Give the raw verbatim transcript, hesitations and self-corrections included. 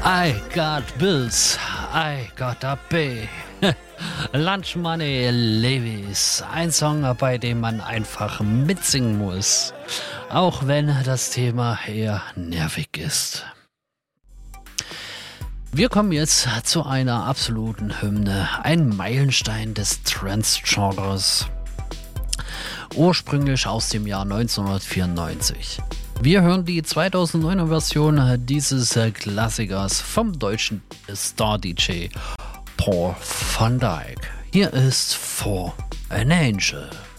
I got bills, I got a pay. Lunch Money Levis. Ein Song, bei dem man einfach mitsingen muss. Auch wenn das Thema eher nervig ist. Wir kommen jetzt zu einer absoluten Hymne. Ein Meilenstein des Trance-Genres. Ursprünglich aus dem Jahr neunzehnhundertvierundneunzig. Wir hören die zweitausenddeuner Version dieses Klassikers vom deutschen Star-D J Paul van Dyk. Hier ist For an Angel.